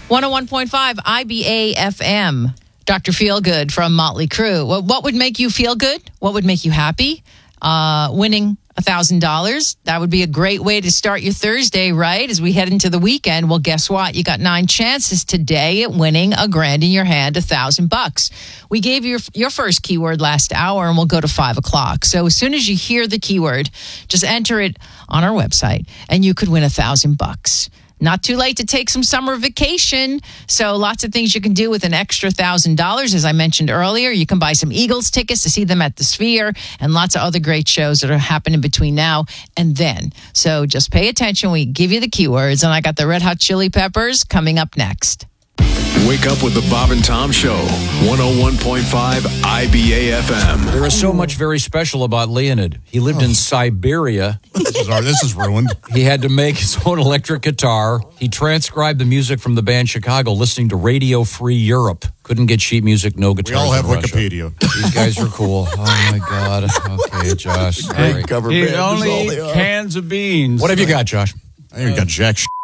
101.5 IBA FM. Dr. Feelgood from Motley Crue. What would make you feel good? What would make you happy? Winning $1,000. That would be a great way to start your Thursday, right? As we head into the weekend. Well, guess what? You got 9 chances today at winning $1,000 in your hand, $1,000. We gave you your first keyword last hour, and we'll go to 5 o'clock. So as soon as you hear the keyword, just enter it on our website, and you could win $1,000. Not too late to take some summer vacation. So lots of things you can do with an extra $1,000. As I mentioned earlier, you can buy some Eagles tickets to see them at the Sphere and lots of other great shows that are happening between now and then. So just pay attention. We give you the keywords, and I got the Red Hot Chili Peppers coming up next. Wake up with the Bob and Tom Show, 101.5 IBA FM. There is so much very special about Leonid. He lived in Siberia. This is ruined. He had to make his own electric guitar. He transcribed the music from the band Chicago, listening to Radio Free Europe. Couldn't get sheet music, no guitars. We all have in Russia. Wikipedia. These guys are cool. Oh, my God. Okay, Josh. Sorry. He only eat cans of beans. What have you got, Josh? I ain't got jack shit.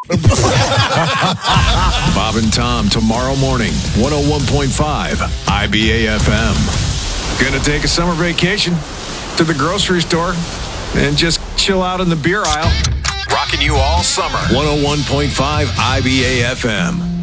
Bob and Tom tomorrow morning, 101.5 IBA FM. Gonna take a summer vacation to the grocery store and just chill out in the beer aisle. Rocking you all summer, 101.5 IBA FM.